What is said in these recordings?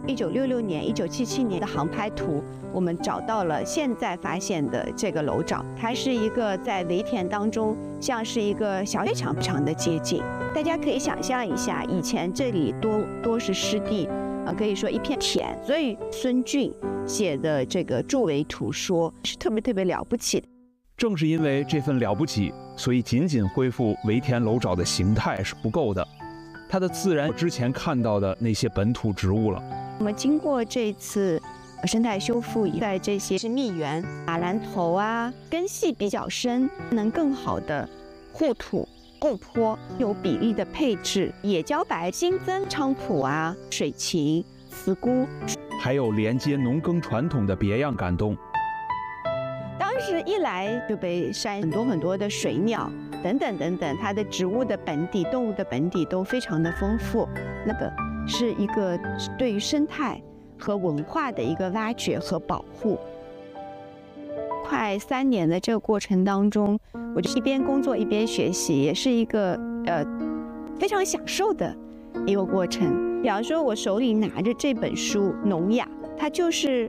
1966年、1977年的航拍图，我们找到了现在发现的这个楼沼，它是一个在围田当中，像是一个非常长的接近。大家可以想象一下，以前这里多是湿地，可以说一片田，所以孙峻写的这个筑围图说是特别了不起的。 正是因为这份了不起，所以仅恢复围田楼沼的形态是不够的，它的自然之前看到的那些本土植物了。 我们经过这次生态修复，在这些是蜜源、马兰头啊，根系比较深，能更好的护土、固坡，有比例的配置。野茭白新增菖蒲啊、水芹、茨菇， 还有连接农耕传统的别样感动。 当时一来就被山很多的水鸟等等，它的植物的本底、动物的本底都非常的丰富。那个是一个对于生态和文化的一个挖掘和保护。快3年的这个过程当中，我就一边工作一边学习，也是一个非常享受的一个过程。比方说，我手里拿着这本书《农雅》，它就是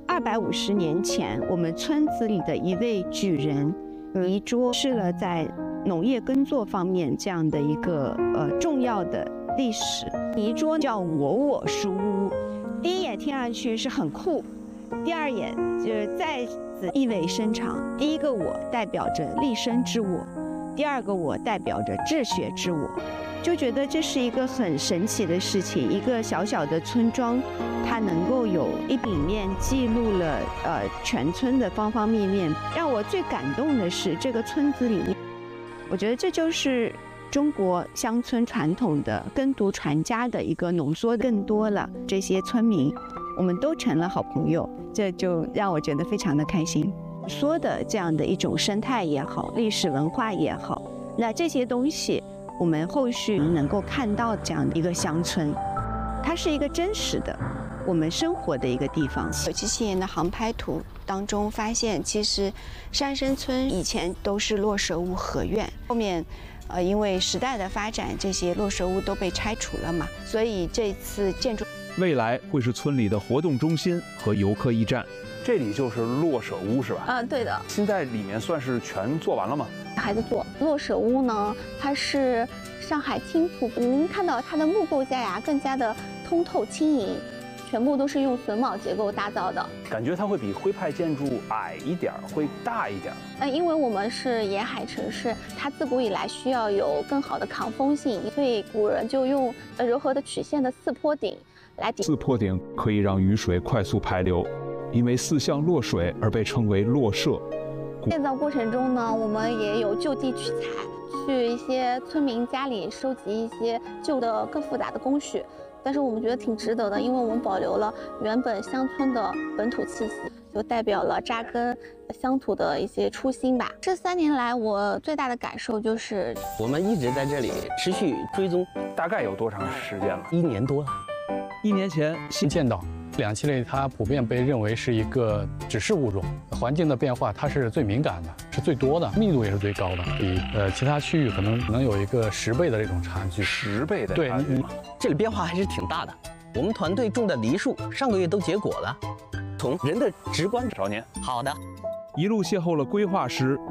250年前我们村子里的一位举人倪柝是了在农业耕作方面这样的一个重要的历史。倪柝叫我书屋，第一眼听上去是很酷，第二眼就是再次意味深长。第一个我代表着立身之我，第二个我代表着治学之我。就觉得这是一个很神奇的事情，一个小小的村庄，它能够有一笔里面记录了全村的方方面面。让我最感动的是这个村子里面，我觉得这就是中国乡村传统的耕读传家的一个浓缩更多了。这些村民，我们都成了好朋友，这就让我觉得非常的开心。说的这样的一种生态也好，历史文化也好，那这些东西我们后续能够看到这样的一个乡村，它是一个真实的我们生活的一个地方。1977年的航拍图当中发现，其实山生村以前都是落舍屋合院，后面因为时代的发展，这些落舍屋都被拆除了嘛，所以这次建筑未来会是村里的活动中心和游客驿站。 这里就是落舍屋是吧？ 对的。 现在里面算是全做完了吗？ 还在做。落舍屋呢，它是上海青浦，您看到它的木构架呀更加的通透轻盈，全部都是用榫卯结构打造的。 感觉它会比徽派建筑矮一点，会大一点。 因为我们是沿海城市，它自古以来需要有更好的抗风性，所以古人就用柔和的曲线的四坡顶来抵。 四坡顶可以让雨水快速排流，因为四向落水而被称为落舍。 建造过程中呢，我们也有就地取材，去一些村民家里收集一些旧的更复杂的工序，但是我们觉得挺值得的，因为我们保留了原本乡村的本土气息，就代表了扎根乡土的一些初心吧。这3年来，我最大的感受就是我们一直在这里持续追踪， 大概有多长时间了 ？1年多了。 1年前新见到两栖类，它普遍被认为是一个指示物种，环境的变化它是最敏感的，是最多的，密度也是最高的，比其他区域可能有一个10倍的这种差距。 10倍的对， 这里变化还是挺大的。我们团队种的梨树上个月都结果了，从人的直观少年好的。 一路邂逅了规划师、